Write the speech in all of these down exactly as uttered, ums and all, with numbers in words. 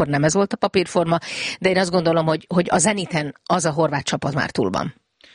akkor nem ez volt a papírforma, de én azt gondolom, hogy, hogy a Zeniten az a horvát csapat már túl van.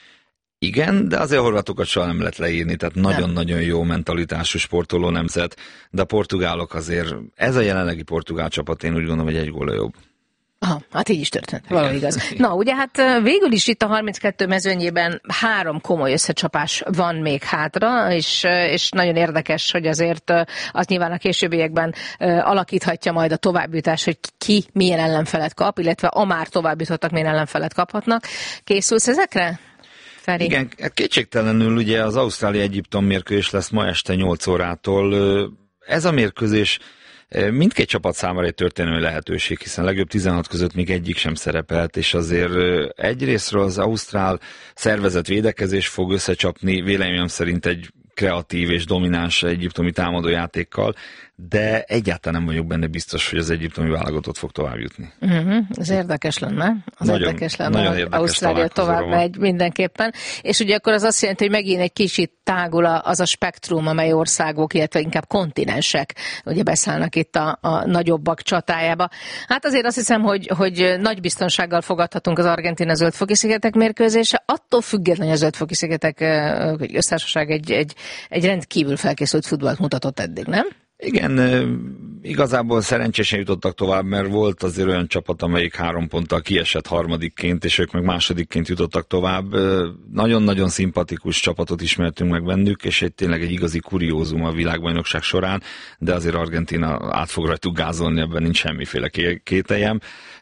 Igen, de azért a horvátokat soha nem lehet leírni, tehát nagyon-nagyon jó mentalitású sportoló nemzet, de a portugálok azért, ez a jelenlegi portugál csapat, én úgy gondolom, hogy egy góla jobb. Aha, hát így is történt, valami igaz. Na, ugye hát végül is itt a harminckettő mezőnyében három komoly összecsapás van még hátra, és, és nagyon érdekes, hogy azért az nyilván a későbbiekben alakíthatja majd a továbbjutás, hogy ki milyen ellenfelet kap, illetve a már továbbjutottak milyen ellenfelet kaphatnak. Készülsz ezekre? Feri? Igen, kétségtelenül ugye az Ausztrália-Egyiptom mérkőzés lesz ma este nyolc órától. Ez a mérkőzés mindkét csapat számára egy történelmi lehetőség, hiszen legjobb tizenhat között még egyik sem szerepelt, és azért egyrésztről az ausztrál szervezett védekezés fog összecsapni, véleményem szerint egy kreatív és domináns egyiptomi támadójátékkal, de egyáltalán nem vagyok benne biztos, hogy az egyiptomi válogatott fog tovább jutni. Uh-huh. Ez érdekes lenne. Az nagyon, érdekes lenne, hogy Ausztrália tovább megy mindenképpen. És ugye akkor az azt jelenti, hogy megint egy kicsit tágul az a spektrum, amely országok, illetve inkább kontinensek ugye beszállnak itt a, a nagyobbak csatájába. Hát azért azt hiszem, hogy, hogy nagy biztonsággal fogadhatunk az Argentína Zöld-foki-szigetek mérkőzése. Attól függetlenül a Zöld-foki-szigetek össztársaság egy, egy, egy rendkívül felkészült futballt mutatott eddig, nem? Igen, igazából szerencsésen jutottak tovább, mert volt azért olyan csapat, amelyik három ponttal kiesett harmadikként, és ők meg másodikként jutottak tovább. Nagyon-nagyon szimpatikus csapatot ismertünk meg bennük, és egy tényleg egy igazi kuriózum a világbajnokság során, de azért Argentína át fog rajtuk gázolni, ebben nincs semmiféle kételjem.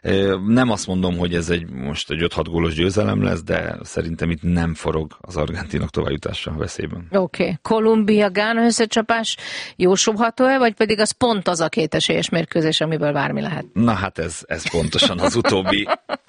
Nem azt mondom, hogy ez egy most egy öt-hat gólos győzelem lesz, de szerintem itt nem forog az argentinok továbbjutása veszélyben. Oké. Okay. Kolumbia-Gána összecsapás jósolható-e, vagy pedig az pont az a kétesélyes mérkőzés, amiből bármi lehet? Na hát ez, ez pontosan az utóbbi.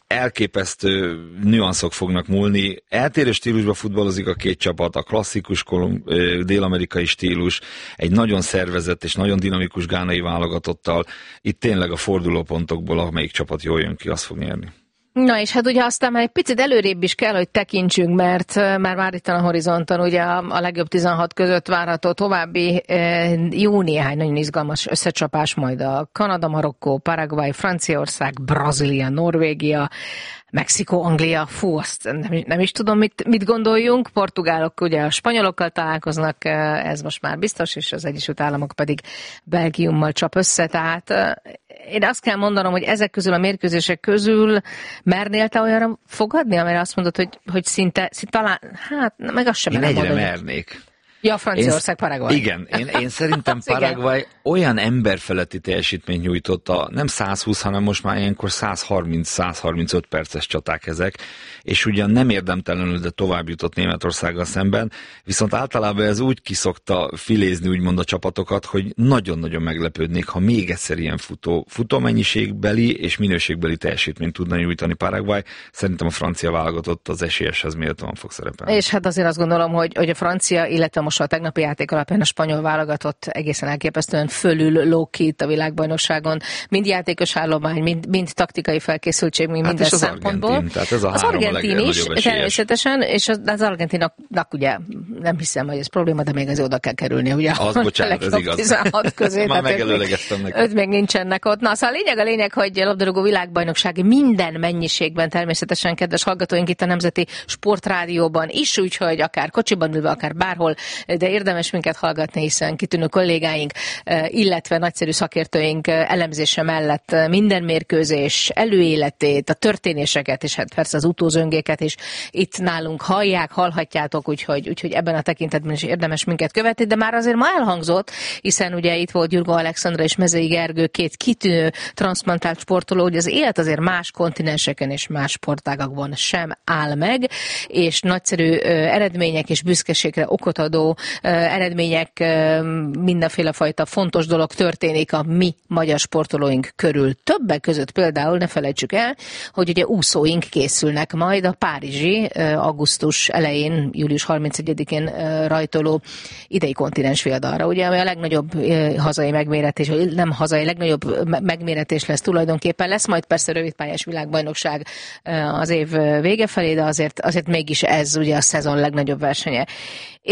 Elképesztő nüanszok fognak múlni. Eltérő stílusba futballozik a két csapat, a klasszikus kolum, dél-amerikai stílus, egy nagyon szervezett és nagyon dinamikus gánai válogatottal. Itt tényleg a fordulópontokból, amelyik csapat jól jön ki, azt fog nyerni. Na és hát ugye aztán már egy picit előrébb is kell, hogy tekintsünk, mert már már itt a horizonton ugye a, a legjobb tizenhat között várható további e, jó néhány nagyon izgalmas összecsapás, majd a Kanada, Marokkó, Paraguay, Franciaország, Brazília, Norvégia, Mexikó, Anglia, fú, azt nem, nem is tudom, mit, mit gondoljunk. Portugálok ugye a spanyolokkal találkoznak, ez most már biztos, és az Egyesült Államok pedig Belgiummal csap össze, tehát én azt kell mondanom, hogy ezek közül a mérkőzések közül mernél te olyanra fogadni, amire azt mondod, hogy, hogy szinte, szinte talán, hát meg azt sem én merem egyre mondani. mernék. Ja, Franciaország, Paraguay. Igen, én, én szerintem Paraguay olyan emberfeletti teljesítményt nyújtott, a, nem száz húsz, hanem most már ilyenkor száz harminc száz harmincöt perces csaták ezek, és ugyan nem érdemtelenül, de tovább jutott Németországgal szemben, viszont általában ez úgy kiszokta filézni úgymond a csapatokat, hogy nagyon-nagyon meglepődnék, ha még egyszer ilyen futó, futómennyiségbeli és minőségbeli teljesítményt tudna nyújtani Paraguay. Szerintem a francia válogatott az esélyeshez méltóan fog szerepelni. És hát azért azt gondolom, hogy, hogy a francia, illetve most a tegnapi játék alapján a spanyol válogatott egészen elképesztően fölül lóg ki itt a világbajnokságon. Mind játékos állomány, mind, mind taktikai felkészültség, mind hát minden az szempontból. Argentin, tehát ez a az argentin is, természetesen, és az, az argentinnak ugye nem hiszem, hogy ez probléma, de még az oda kell kerülnie, ugye? Az bocsánat, ez igaz. tizenhat közé. Már megelőlegeztem neki. Öt még nincsenek ott. Na, szóval a lényeg a lényeg, hogy labdarúgó világbajnokság minden mennyiségben természetesen, kedves hallgatóink itt a Nemzeti Sportrádióban is, úgyhogy akár kocsiban ülve, akár bárhol, de érdemes minket hallgatni, hiszen kitűnő kollégáink, illetve nagyszerű szakértőink elemzése mellett minden mérkőzés előéletét, a történéseket, és hát persze az utózöngéket is itt nálunk hallják, hallhatjátok, úgyhogy, úgyhogy ebben a tekintetben is érdemes minket követni, de már azért ma elhangzott, hiszen ugye itt volt Gyurgó Alexandra és Mezei Gergő, két kitűnő transzplantált sportoló, hogy az élet azért más kontinenseken és más sportágakban sem áll meg, és nagyszerű eredmények és büszkeségre okot adó eredmények, mindenféle fajta fontos dolog történik a mi magyar sportolóink körül. Többek között például ne felejtsük el, hogy ugye úszóink készülnek majd a párizsi augusztus elején, július harmincegyedikén rajtoló idei kontinens viadalra, ugye, ami a legnagyobb hazai megméretés, vagy nem hazai, legnagyobb megméretés lesz tulajdonképpen. Lesz majd persze rövidpályás világbajnokság az év vége felé, de azért, azért mégis ez ugye a szezon legnagyobb versenye. És a legnagyobb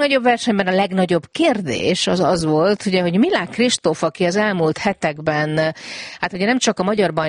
legnagyobb versenyben a legnagyobb kérdés az az volt, ugye, hogy Milák Kristóf, aki az elmúlt hetekben, hát ugye nem csak a magyar